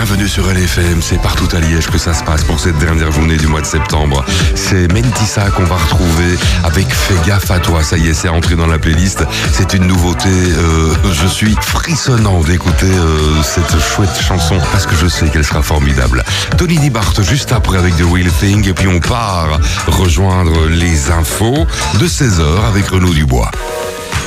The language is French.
Bienvenue sur LFM, c'est partout à Liège que ça se passe pour cette dernière journée du mois de septembre. C'est Mentissa qu'on va retrouver avec Fais gaffe à toi. Ça y est, c'est entré dans la playlist. C'est une nouveauté. Je suis frissonnant d'écouter cette chouette chanson parce que je sais qu'elle sera formidable. Tony Dibart juste après avec The Real Thing et puis on part rejoindre les infos de 16h avec Renaud Dubois.